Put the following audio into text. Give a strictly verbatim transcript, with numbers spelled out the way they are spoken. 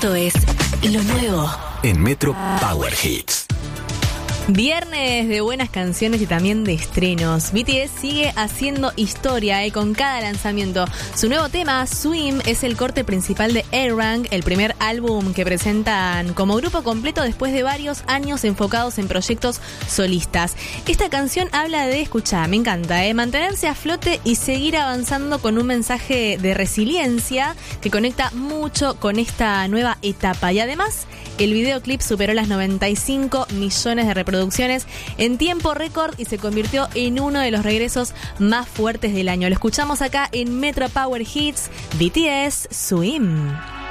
Esto es lo nuevo en Metro Power Hits. Viernes de buenas canciones y también de estrenos. B T S sigue haciendo historia eh, con cada lanzamiento. Su nuevo tema, Swim, es el corte principal de A-Rank, el primer álbum que presentan como grupo completo después de varios años enfocados en proyectos solistas. Esta canción habla de, escuchá, me encanta, eh, mantenerse a flote y seguir avanzando con un mensaje de resiliencia que conecta mucho con esta nueva etapa. Y además, el videoclip superó las noventa y cinco millones de reproducciones en tiempo récord y se convirtió en uno de los regresos más fuertes del año. Lo escuchamos acá en Metro Power Hits, B T S, Swim.